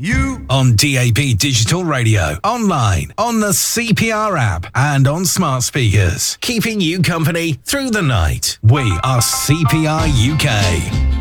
You on DAB Digital Radio, online, on the CPR app, and on smart speakers. Keeping you company through the night. We are CPR UK.